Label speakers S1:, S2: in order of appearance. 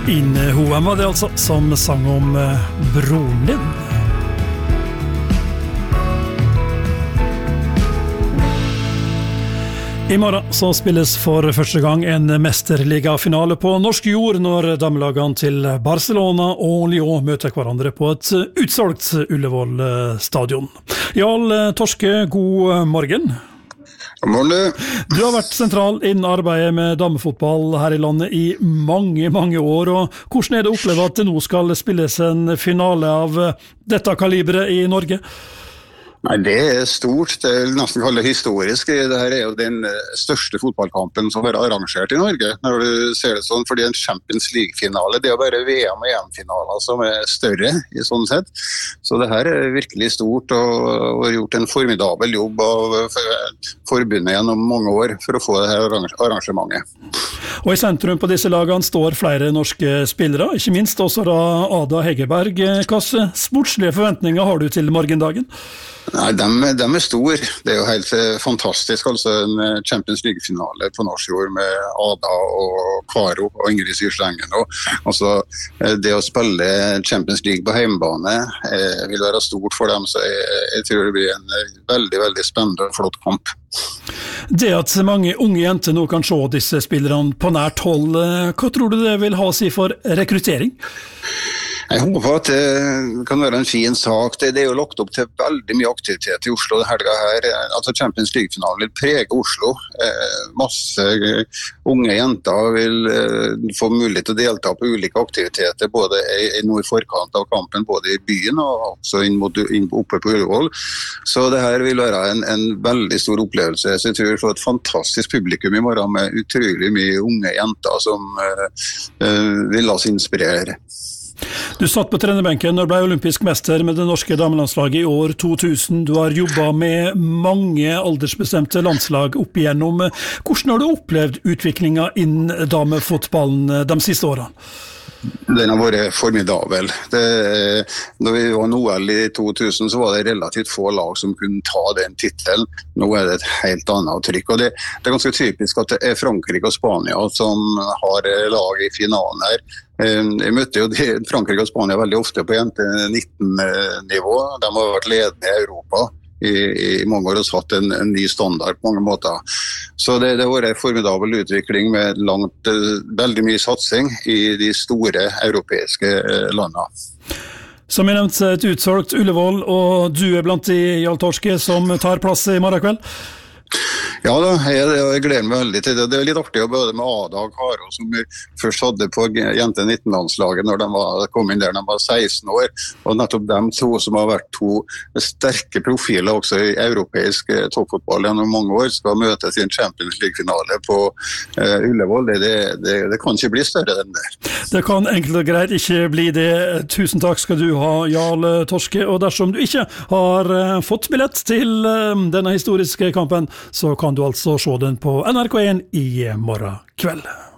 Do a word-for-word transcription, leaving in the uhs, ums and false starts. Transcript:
S1: Ine Hoem var det altså, som sang om eh, broren din. I morgen så spilles for første gang en mesterligafinale på norsk jord når damelagene til Barcelona og Lyon møter hverandre på et utsolgt Ullevål stadion. Jarl Torske, god morgen.
S2: God morgen.
S1: Du har vært sentral innen arbeidet med damefotball her i landet i mange, mange år, og hvordan er det å oppleve at det nå skal spilles en finale av dette kaliberet i Norge?
S2: Nei, det er stort. Det er nesten kalle det historisk. Dette er jo den største fotballkampen som er arrangert i Norge, når du ser det sånn, fordi en Champions League-finale, det er jo bare V M- og E M-finaler som er større i sånn sett. Så det her er virkelig stort, og har gjort en formidabel jobb av forbundet gjennom mange år for å få det her arrangementet.
S1: Og i sentrum på disse lagene står flere norske spillere, ikke minst også da Ada Hegerberg. Hvilke sportslige forventninger har du til morgendagen?
S2: Nei, de, de er store. Det er jo helt fantastisk, altså en Champions League-finale på norsk jord med Ada og Karo og Ingrid Syrslengen. Altså, det å spille Champions League på hjemmebane eh, vil være stort for dem, så jeg, jeg tror det blir en veldig, veldig spennende og flott kamp.
S1: Det at mange unge jenter nå kan se disse spillerne på nært hold, hva tror du det vil ha å si for rekruttering?
S2: Jeg håper at det kan være en fin sak. Det, det er jo lagt opp til veldig mye aktivitet i Oslo denne helga her. Altså Champions League-finalen vil prege Oslo. Eh, masse unge jenter vil eh, få mulighet til å delta på ulike aktiviteter, både i, nå i forkant av kampen, både i byen og også inn mot, inn oppe på Ullevål. Så det her vil være en, en veldig stor opplevelse. Så jeg tror vi får et fantastisk publikum i morgen med utrolig mye unge jenter som eh, eh, vil la seg inspirere.
S1: Du satt på trenerbenken og ble olympisk mester med det norske damelandslaget i år to tusen. Du har jobbet med mange aldersbestemte landslag opp igjennom. Hvordan har du opplevd utviklingen innen damefotballen de siste årene?
S2: Den har vært formidabel. Det, når vi var N O L i to tusen, så var det relativt få lag som kunne ta den titelen. Nå er det et helt annet trykk. Og det, det er ganske typisk at det er Frankrike og Spania som har lag i finalen her. Jeg møtte jo de, Frankrike og Spania veldig ofte på jente nitten-nivå. De har vært ledende i Europa i, i mange år og satt en, en ny standard på mange måter. Så det, det har vært en formidabel utvikling med langt, veldig mye satsing i de store europeiske landene.
S1: Som jeg nevnte, et utsolgt Ullevål, og du er blant de, Jarl Torske, som tar plass i morgen kveld?
S2: Ja da, jeg, jeg gleder meg veldig til det. Det er litt artig å både med Ada og Karo, som vi først hadde på jente nitten-landslaget når de var, kom inn der da de var seksten år. Og nettopp de to som har vært to sterke profiler også i europeisk toppfotball gjennom mange år, skal møtes i en Champions League-finale på uh, Ullevål. Det, det, det, det kan ikke bli større enn det.
S1: Det kan enkelt og greit ikke bli det. Tusen takk skal du ha, Jarl Torske. Og dersom du ikke har uh, fått billett til uh, denne historiske kampen, så kan du altså se den på N R K en i morgen kveld.